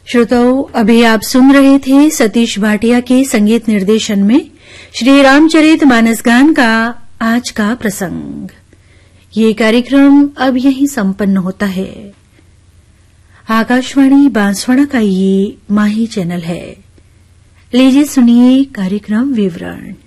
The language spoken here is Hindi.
श्रोताओं, अभी आप सुन रहे थे सतीश भाटिया के संगीत निर्देशन में श्री रामचरित मानस गान का आज का प्रसंग। ये कार्यक्रम अब यहीं संपन्न होता है। आकाशवाणी बांसवाड़ा का ये माही चैनल है। लीजिए सुनिए कार्यक्रम विवरण।